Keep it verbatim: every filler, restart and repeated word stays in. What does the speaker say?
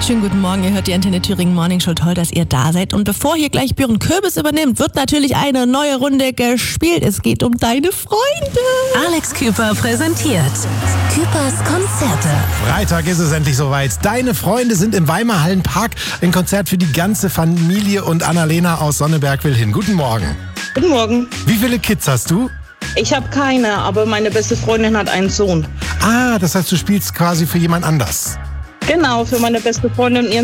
Schönen guten Morgen, ihr hört die Antenne Thüringen Morning Show. Toll, dass ihr da seid. Und bevor hier gleich Björn Kürbis übernimmt, wird natürlich eine neue Runde gespielt. Es geht um deine Freunde. Alex Küper präsentiert Küpers Konzerte. Freitag ist es endlich soweit. Deine Freunde sind im Weimarhallenpark. Ein Konzert für die ganze Familie und Annalena aus Sonneberg will hin. Guten Morgen. Guten Morgen. Wie viele Kids hast du? Ich habe keine, aber meine beste Freundin hat einen Sohn. Ah, das heißt, du spielst quasi für jemand anders. Genau, für meine beste Freundin und ihren